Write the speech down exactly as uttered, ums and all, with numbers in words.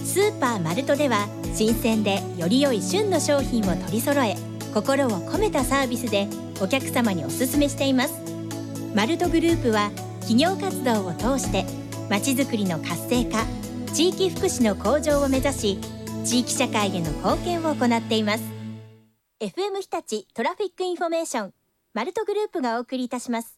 スーパーマルトでは新鮮でより良い旬の商品を取り揃え、心を込めたサービスでお客様にお勧めしています。マルトグループは企業活動を通してまちづくりの活性化、地域福祉の向上を目指し、地域社会への貢献を行っています。 エフエム 日立トラフィックインフォメーション、マルトグループがお送りいたします。